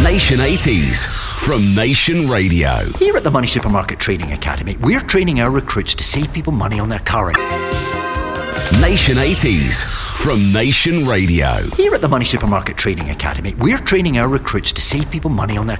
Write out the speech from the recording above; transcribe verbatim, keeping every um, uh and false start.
Nation eighties from Nation Radio. Here at the Money Supermarket Training Academy, we're training our recruits to save people money on their car. Nation eighties from Nation Radio. Here at the Money Supermarket Training Academy, we're training our recruits to save people money on their